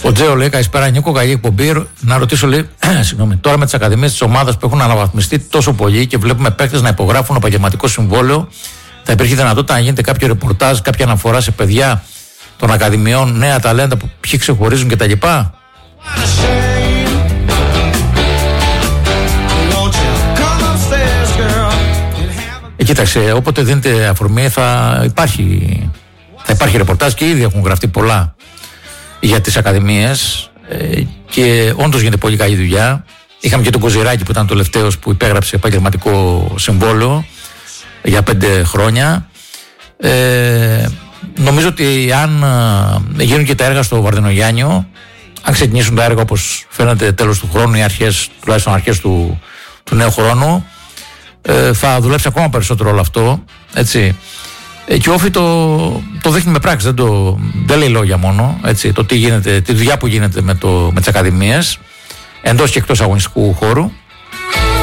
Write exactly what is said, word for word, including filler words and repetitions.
Ο Τζέο λέει: καλησπέρα, Νίκο, καλή εκπομπή. Να ρωτήσω, λέει, συγγνώμη, τώρα με τις ακαδημίες της ομάδας που έχουν αναβαθμιστεί τόσο πολύ και βλέπουμε παίκτες να υπογράφουν επαγγελματικό συμβόλαιο, θα υπήρχε δυνατότητα να γίνεται κάποιο ρεπορτάζ, κάποια αναφορά σε παιδιά των ακαδημιών, νέα ταλέντα που ποιοι ξεχωρίζουν κτλ. Ε, κοίταξε, όποτε δίνεται αφορμή θα υπάρχει, θα υπάρχει ρεπορτάζ και ήδη έχουν γραφτεί πολλά για τις ακαδημίες ε, και όντως γίνεται πολύ καλή δουλειά. Είχαμε και τον Κοζηράκη που ήταν το τελευταίος που υπέγραψε επαγγελματικό συμβόλαιο για πέντε χρόνια. Ε, νομίζω ότι αν ε, γίνουν και τα έργα στο Βαρδινογιάννιο, αν ξεκινήσουν τα έργα όπως φαίνεται τέλος του χρόνου ή αρχές, τουλάχιστον αρχές του, του νέου χρόνου, ε, θα δουλέψει ακόμα περισσότερο όλο αυτό, έτσι. Ε, και ο Όφη το, το δείχνει με πράξη, δεν, το, δεν λέει λόγια μόνο, έτσι, το τι γίνεται, τη δουλειά που γίνεται με, το, με τις ακαδημίες εντός και εκτός αγωνιστικού χώρου.